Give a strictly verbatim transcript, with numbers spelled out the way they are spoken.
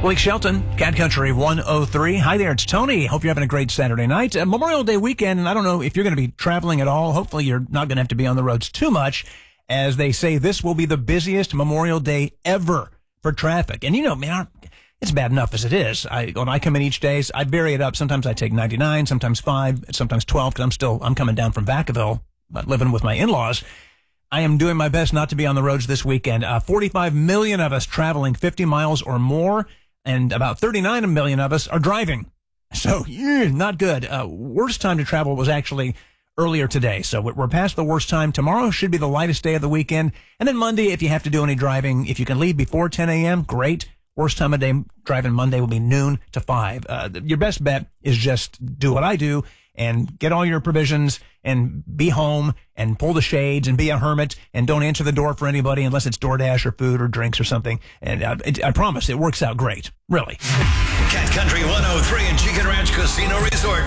Blake Shelton, Cat Country one oh three. Hi there, it's Tony. Hope you're having a great Saturday night. Uh, Memorial Day weekend, and I don't know if you're going to be traveling at all. Hopefully you're not going to have to be on the roads too much. As they say, this will be the busiest Memorial Day ever for traffic. And you know, man, it's bad enough as it is. I, when I come in each day, I vary it up. Sometimes I take ninety-nine, sometimes five, sometimes twelve, because I'm still, I'm coming down from Vacaville, living with my in-laws. I am doing my best not to be on the roads this weekend. Uh, forty-five million of us traveling fifty miles or more, and about thirty-nine million of us are driving. So, yeah, not good. Uh, worst time to travel was actually earlier today. So we're past the worst time. Tomorrow should be the lightest day of the weekend. And then Monday, if you have to do any driving, if you can leave before ten a.m., great. Worst time of day driving Monday will be noon to five. Uh, your best bet is just do what I do and get all your provisions and be home and pull the shades and be a hermit and don't answer the door for anybody unless it's DoorDash or food or drinks or something. And uh, it, I promise it works out great. Really. Cat Country one oh three and Chicken Ranch Casino Resort.